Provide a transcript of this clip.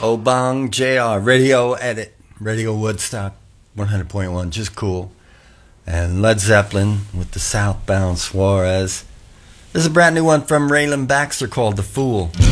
Obong JR, Radio Edit, Radio Woodstock 100.1, just cool. And Led Zeppelin with the Southbound Suarez. This is a brand new one from Raylan Baxter called The Fool.